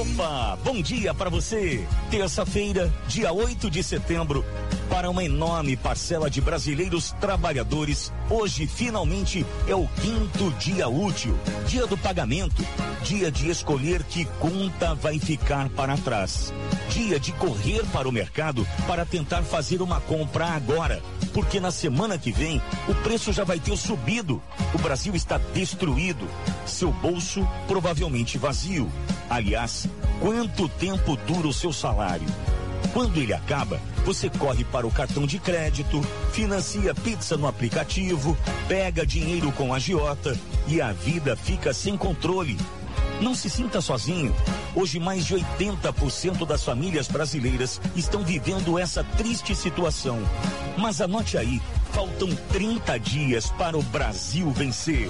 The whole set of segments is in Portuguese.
Opa, bom dia para você. Terça-feira, dia 8 de setembro, para uma enorme parcela de brasileiros trabalhadores, hoje finalmente é o 5º dia útil, dia do pagamento, dia de escolher que conta vai ficar para trás, dia de correr para o mercado para tentar fazer uma compra agora, porque na semana que vem o preço já vai ter subido. O Brasil está destruído, seu bolso provavelmente vazio. Aliás, quanto tempo dura o seu salário? Quando ele acaba, você corre para o cartão de crédito, financia pizza no aplicativo, pega dinheiro com a agiota e a vida fica sem controle. Não se sinta sozinho. Hoje, mais de 80% das famílias brasileiras estão vivendo essa triste situação. Mas anote aí, faltam 30 dias para o Brasil vencer.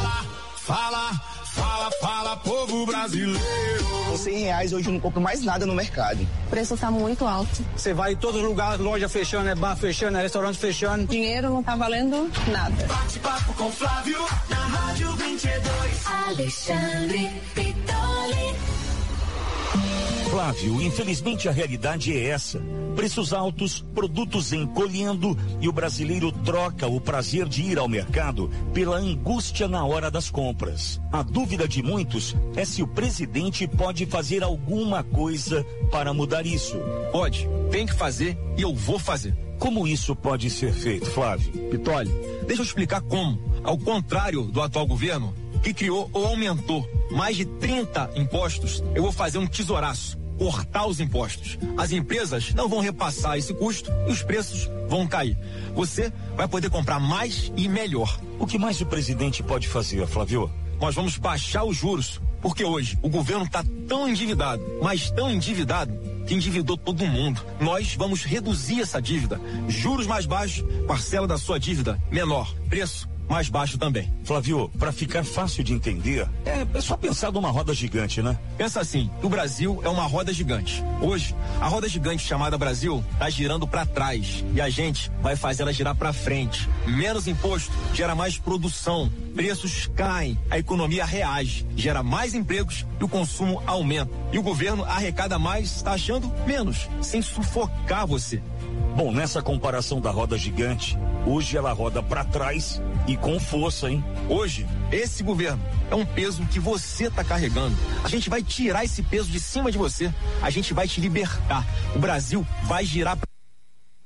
Fala, povo brasileiro. Com R$100 hoje eu não compro mais nada no mercado. O preço tá muito alto. Você vai em todos os lugares, loja fechando, bar fechando, restaurante fechando. Dinheiro não tá valendo nada. Bate-papo com Flávio, na Rádio 22. Alexandre Pitoli. Flávio, infelizmente a realidade é essa. Preços altos, produtos encolhendo e o brasileiro troca o prazer de ir ao mercado pela angústia na hora das compras. A dúvida de muitos é se o presidente pode fazer alguma coisa para mudar isso. Pode, tem que fazer e eu vou fazer. Como isso pode ser feito, Flávio? Pitoli, deixa eu explicar como. Ao contrário do atual governo, que criou ou aumentou mais de 30 impostos, eu vou fazer um tesouraço. Cortar os impostos. As empresas não vão repassar esse custo e os preços vão cair. Você vai poder comprar mais e melhor. O que mais o presidente pode fazer, Flávio? Nós vamos baixar os juros, porque hoje o governo está tão endividado, mas tão endividado, que endividou todo mundo. Nós vamos reduzir essa dívida. Juros mais baixos, parcela da sua dívida menor, preço mais baixo também. Flávio, para ficar fácil de entender, é só pensar numa roda gigante, né? Pensa assim, o Brasil é uma roda gigante. Hoje, a roda gigante chamada Brasil tá girando para trás e a gente vai fazer ela girar para frente. Menos imposto gera mais produção, preços caem, a economia reage, gera mais empregos e o consumo aumenta. E o governo arrecada mais, taxando menos, sem sufocar você. Bom, nessa comparação da roda gigante, hoje ela roda para trás e com força, hein? Hoje, esse governo é um peso que você tá carregando. A gente vai tirar esse peso de cima de você. A gente vai te libertar. O Brasil vai girar